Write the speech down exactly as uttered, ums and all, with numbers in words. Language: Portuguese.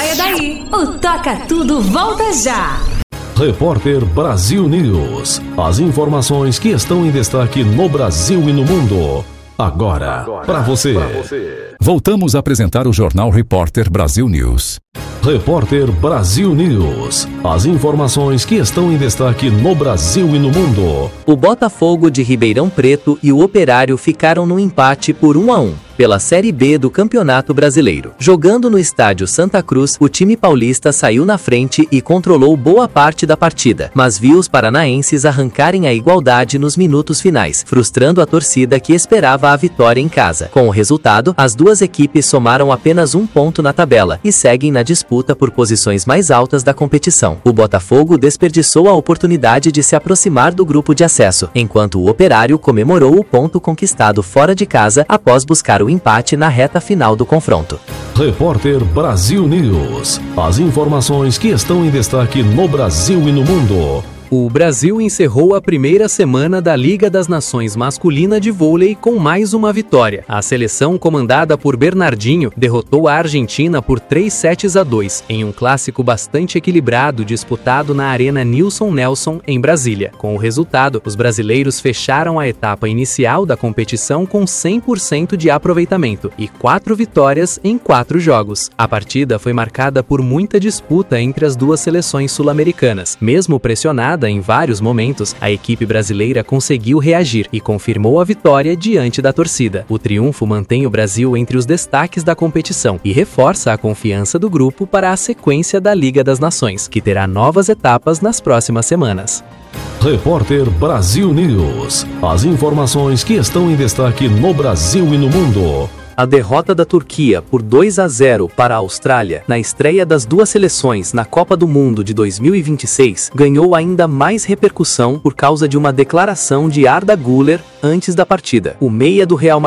saia daí. O Toca Tudo volta já. Repórter Brasil News. As informações que estão em destaque no Brasil e no mundo. Agora, Agora para você. você. Voltamos a apresentar o Jornal Repórter Brasil News. Repórter Brasil News. As informações que estão em destaque no Brasil e no mundo. O Botafogo de Ribeirão Preto e o Operário ficaram no empate por um a um. Pela Série B do Campeonato Brasileiro. Jogando no estádio Santa Cruz, o time paulista saiu na frente e controlou boa parte da partida, mas viu os paranaenses arrancarem a igualdade nos minutos finais, frustrando a torcida que esperava a vitória em casa. Com o resultado, as duas equipes somaram apenas um ponto na tabela e seguem na disputa por posições mais altas da competição. O Botafogo desperdiçou a oportunidade de se aproximar do grupo de acesso, enquanto o Operário comemorou o ponto conquistado fora de casa após buscar o empate na reta final do confronto. Repórter Brasil News. As informações que estão em destaque no Brasil e no mundo. O Brasil encerrou a primeira semana da Liga das Nações Masculina de Vôlei com mais uma vitória. A seleção, comandada por Bernardinho, derrotou a Argentina por três sets a dois, em um clássico bastante equilibrado disputado na Arena Nilson Nelson, em Brasília. Com o resultado, os brasileiros fecharam a etapa inicial da competição com cem por cento de aproveitamento e quatro vitórias em quatro jogos. A partida foi marcada por muita disputa entre as duas seleções sul-americanas. Mesmo pressionada em vários momentos, a equipe brasileira conseguiu reagir e confirmou a vitória diante da torcida. O triunfo mantém o Brasil entre os destaques da competição e reforça a confiança do grupo para a sequência da Liga das Nações, que terá novas etapas nas próximas semanas. Repórter Brasil News. As informações que estão em destaque no Brasil e no mundo. A derrota da Turquia por dois a zero para a Austrália, na estreia das duas seleções na Copa do Mundo de dois mil e vinte e seis, ganhou ainda mais repercussão por causa de uma declaração de Arda Güler antes da partida. O meia do Real Madrid